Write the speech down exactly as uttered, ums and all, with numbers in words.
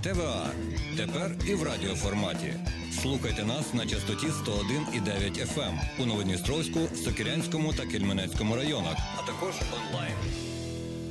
ТВА. Тепер і в радіоформаті. Слухайте нас на частоті сто один і дев'ять еф ем у Новодністровську, Сокирянському та Кельменецькому районах, а також онлайн.